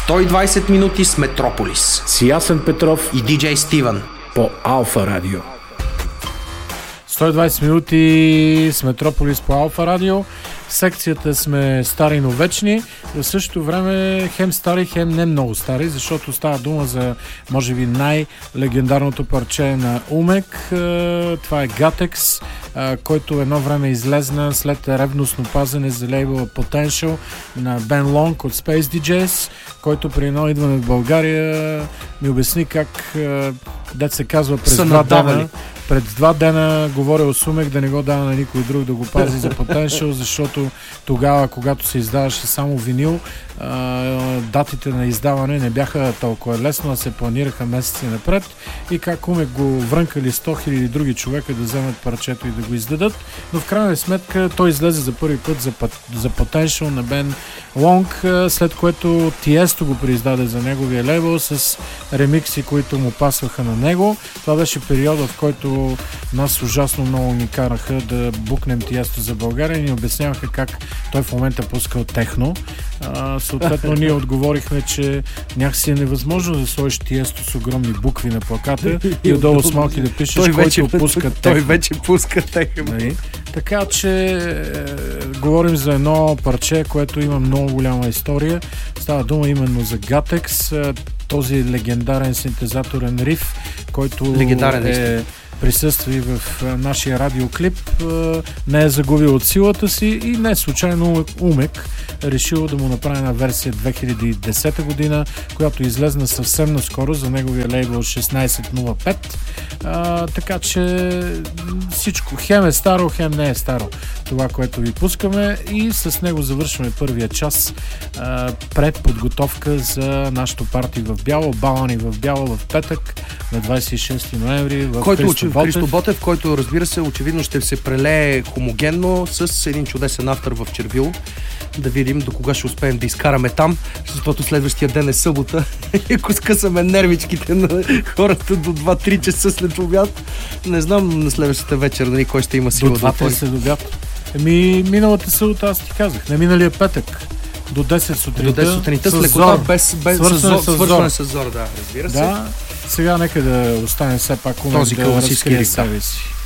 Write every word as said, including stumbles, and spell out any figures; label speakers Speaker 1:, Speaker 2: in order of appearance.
Speaker 1: сто и двайсет минути с Метрополис.
Speaker 2: С Ясен Петров
Speaker 1: и диджей Стивън
Speaker 2: по Алфа Радио.
Speaker 3: сто и двайсет минути с Метрополис по Алфа Радио. В секцията сме стари, но вечни. В същото време хем стари, хем не много стари, защото става дума за, може би, най-легендарното парче на Умек. Това е Гатекс, който едно време излезна след ревностно пазене за лейбъла Potential на Бен Лонг от Space ди джейс, който при едно идване в България ми обясни как, дет се казва, през два дена Пред два дена говорил с Умек да не го дава на никой друг да го пази за Potential, защото тогава, когато се издаваше само винил, датите на издаване не бяха толкова лесно, а се планираха месеци напред и как Умек го врънкали сто хиляди други човека да вземат парчето и да го издадат, но в крайна сметка той излезе за първи път за, за Potential на Бен Лонг, след което Тиесто го преиздаде за неговия лейбъл с ремикси, които му пасваха на него. Това беше периода, в който нас ужасно много ни караха да букнем Тиесто за България и ни обясняваха как той в момента пускал техно. А, съответно ние отговорихме, че някакси е невъзможно да сложиш Тиесто с огромни букви на плаката и отдолу с малки да пишеш, той който вече, пуска техно.
Speaker 1: Той вече пуска техно.
Speaker 3: Нали? Така че е, говорим за едно парче, което има много голяма история. Става дума именно за Гатекс, този легендарен синтезаторен риф, който
Speaker 1: легендарен,
Speaker 3: е присъства и в нашия радиоклип, не е загубил от силата си и не случайно Умек решил да му направи една версия две хиляди и десета година, която излезна съвсем наскоро за неговия лейбъл шестнайсет нула пет. А, така че всичко, хем е старо, хем не е старо това, което ви пускаме, и с него завършваме първия час а, пред подготовка за нашото парти в бяло, балани в бяло в петък на двайсет и шести ноември в
Speaker 1: който
Speaker 3: Христо Ботев.
Speaker 1: Христо Ботев, който, разбира се, очевидно ще се прелее хомогенно с един чудесен автор в Червил. Да видим до кога ще успеем да изкараме там, защото следващия ден е събота и ако скъсаме нервичките на хората до два-три часа след обяд, не знам на следващата вечер дали кой ще има сила
Speaker 3: до два-три след обяд. Еми, миналата събота аз ти казах, не миналия петък. До десет сутринта.
Speaker 1: До десет сутринта с лекота, без, без свършване с зор. С зор, да, разбира се.
Speaker 3: Да, сега нека да остане все пак Умек да разкрие себе си.